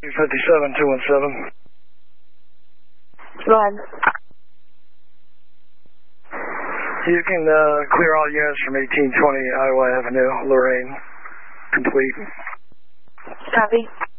257-217. Go ahead. You can clear all units from 1820 Iowa Avenue, Lorraine. Complete. Copy.